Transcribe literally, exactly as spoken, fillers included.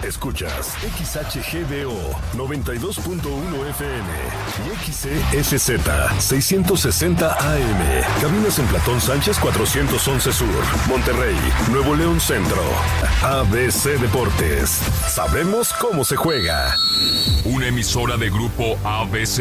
Escuchas X H G D O noventa y dos punto uno F M y X E S Z seiscientos sesenta A M. Cabinas en Platón Sánchez cuatrocientos once Sur, Monterrey, Nuevo León Centro. A B C Deportes. Sabemos cómo se juega. Una emisora de Grupo A B C.